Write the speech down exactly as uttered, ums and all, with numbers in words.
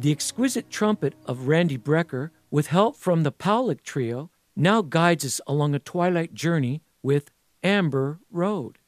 The exquisite trumpet of Randy Brecker, with help from the Powlick Trio, now guides us along a twilight journey with Amber Road.